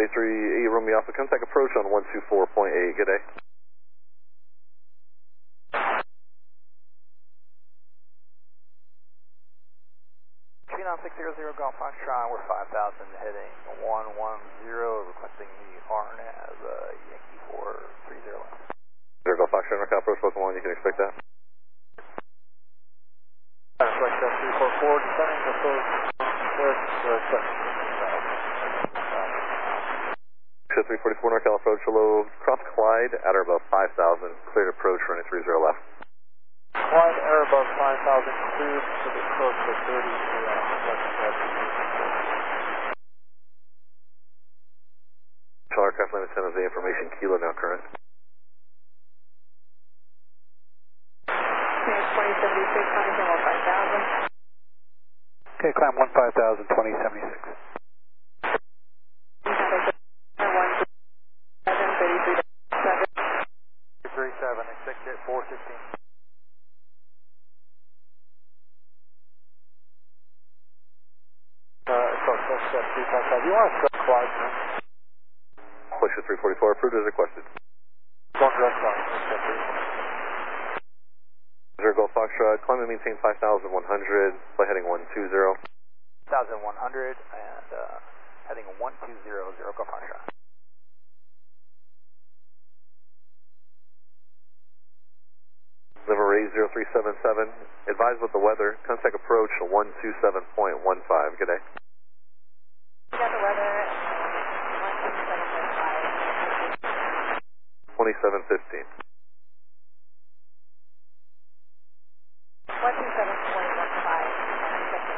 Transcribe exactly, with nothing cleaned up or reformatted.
three eight Romeo Alpha, contact approach on one two four point eight, good day. G nine six zero zero Golf Foxtrot, we're five thousand heading one one zero, requesting the R N A S uh, Yankee four three zero left. Zero Golf Foxtrot, Norcal approach, welcome on, you can expect that. Flight three four four, descending to close, Show three forty-four Norcal approach, hello, cross Clyde at or above five thousand, cleared approach, running three zero left. Clyde, air above five thousand, cleared to the close to thirty. Shell aircraft limit ten of the information, Kilo now current. twenty seventy-six, climbing one five thousand. Okay, climb one five thousand, twenty seventy-six. three seven, expect it four fifteen. Uh, so, so, so, three five five. You want to start Clyde, man? Push three forty-four, approved as requested. Don't direct line. Zero Golf Foxtrot, climb and maintain five thousand one hundred, flight heading one two zero. one thousand one hundred and uh, heading one two zero, zero Golf Foxtrot. Liver Ray zero three seven seven, advise with the weather, contact approach one two seven point one five, good day. We got the weather at one two seven point five. twenty-seven fifteen.